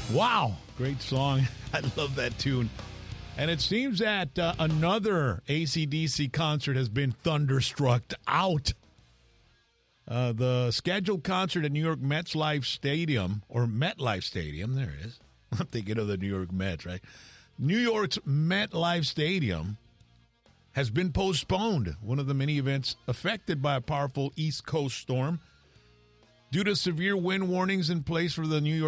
Wow, great song. I love that tune. And it seems that another AC/DC concert has been thunderstruck out. The scheduled concert at New York MetLife Stadium, there it is. I'm thinking of the New York Mets, right? New York's MetLife Stadium has been postponed, one of the many events affected by a powerful East Coast storm. Due to severe wind warnings in place for the New York